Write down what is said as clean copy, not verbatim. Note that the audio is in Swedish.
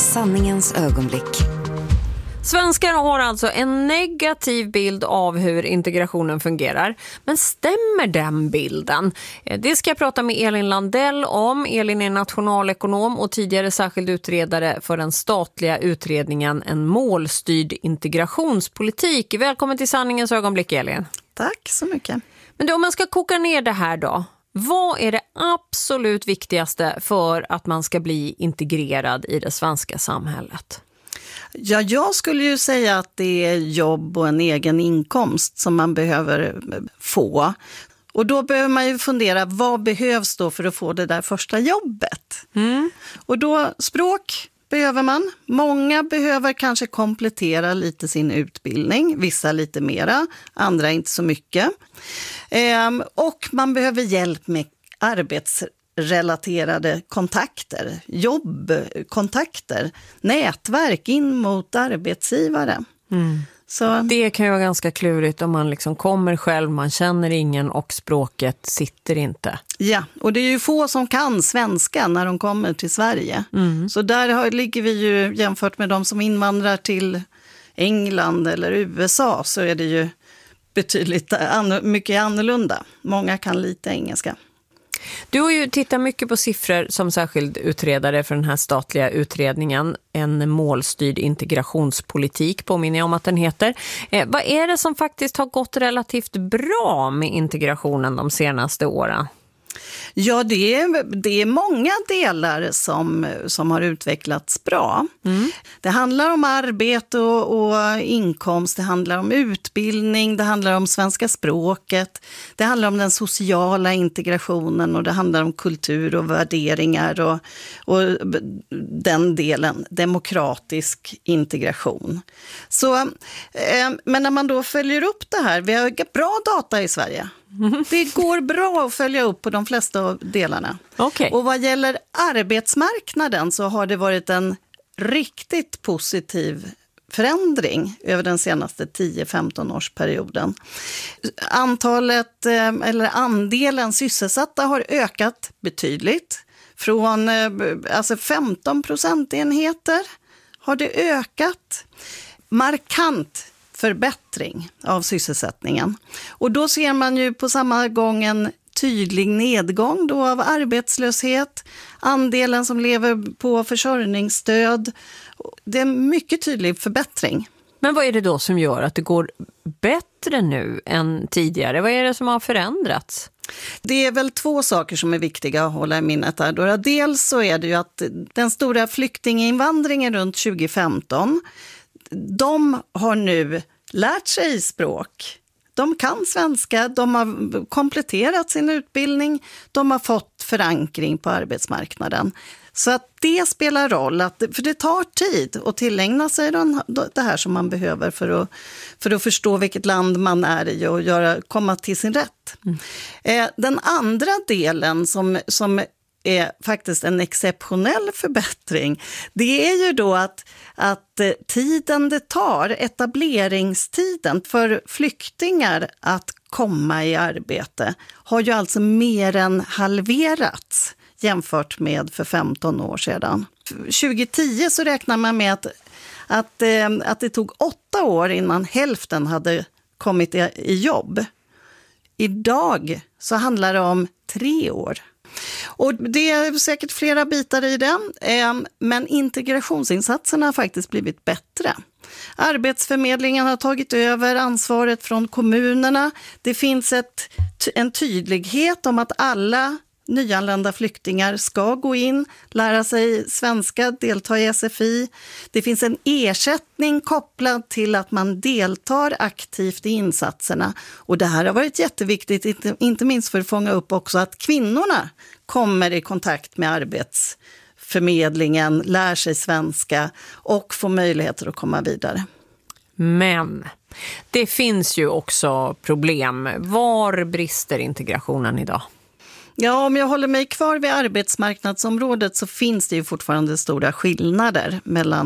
Sanningens ögonblick. Svenskar har alltså en negativ bild av hur integrationen fungerar. Men stämmer den bilden? Det ska jag prata med Elin Landell om. Elin är nationalekonom och tidigare särskild utredare för den statliga utredningen En målstyrd integrationspolitik. Välkommen till Sanningens ögonblick, Elin. Tack så mycket. Men då, om man ska koka ner det här då. Vad är det absolut viktigaste för att man ska bli integrerad i det svenska samhället? Ja, jag skulle ju säga att det är jobb och en egen inkomst som man behöver få. Och då behöver man ju fundera, vad behövs då för att få det där första jobbet? Och då språk behöver man. Många behöver kanske komplettera lite sin utbildning, vissa lite mera, andra inte så mycket. Och man behöver hjälp med arbetsrelaterade kontakter, jobbkontakter, nätverk in mot arbetsgivare. Så det kan ju vara ganska klurigt om man liksom kommer själv, man känner ingen och språket sitter inte. Ja, och det är ju få som kan svenska när de kommer till Sverige. Så där ligger vi ju, jämfört med de som invandrar till England eller USA, så är det ju betydligt mycket annorlunda. Många kan lite engelska. Du har ju tittat mycket på siffror som särskild utredare för den här statliga utredningen. En målstyrd integrationspolitik, påminner jag om att den heter. Vad är det som faktiskt har gått relativt bra med integrationen de senaste åren? Ja, det är många delar som har utvecklats bra. Det handlar om arbete och inkomst, det handlar om utbildning, det handlar om svenska språket, det handlar om den sociala integrationen och det handlar om kultur och värderingar och den delen, demokratisk integration. Så, men när man då följer upp det här, vi har bra data i Sverige. Det går bra att följa upp på de flesta av delarna. Okay. Och vad gäller arbetsmarknaden så har det varit en riktigt positiv förändring över den senaste 10-15 årsperioden. Andelen sysselsatta har ökat betydligt. Från 15 procentenheter har det ökat. Markant förbättring av sysselsättningen. Och då ser man ju på samma gång en tydlig nedgång då av arbetslöshet, andelen som lever på försörjningsstöd. Det är en mycket tydlig förbättring. Men vad är det då som gör att det går bättre nu än tidigare? Vad är det som har förändrats? Det är väl två saker som är viktiga att hålla i minnet här. Dels så är det ju att den stora flyktinginvandringen runt 2015, de har nu lärt sig språk. De kan svenska, de har kompletterat sin utbildning, de har fått förankring på arbetsmarknaden. Så att det spelar roll, för det tar tid att tillägna sig det här som man behöver för att förstå vilket land man är i och komma till sin rätt. Den andra delen som är faktiskt en exceptionell förbättring, det är ju då att tiden det tar, etableringstiden för flyktingar att komma i arbete har ju alltså mer än halverats jämfört med för 15 år sedan. 2010 så räknar man med att det tog 8 år innan hälften hade kommit i jobb. Idag så handlar det om 3 år. Och det är säkert flera bitar i det, men integrationsinsatserna har faktiskt blivit bättre. Arbetsförmedlingen har tagit över ansvaret från kommunerna. Det finns en tydlighet om att alla nyanlända flyktingar ska gå in, lära sig svenska, delta i SFI. Det finns en ersättning kopplad till att man deltar aktivt i insatserna. Och det här har varit jätteviktigt, inte minst för att fånga upp också att kvinnorna kommer i kontakt med arbetsförmedlingen, lär sig svenska och får möjligheter att komma vidare. Men det finns ju också problem. Var brister integrationen idag? Ja, om jag håller mig kvar vid arbetsmarknadsområdet så finns det ju fortfarande stora skillnader mellan